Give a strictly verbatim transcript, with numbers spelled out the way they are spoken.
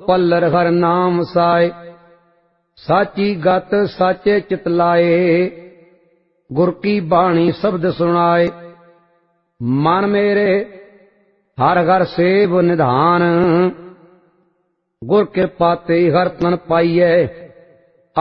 Parlour हर नाम साय। साची गत साचे चित लाए, गुर की बाणी शब्द सुनाए। मन मेरे हर घर सेव निधान, गुर कृपा ते हर तन पाइयै।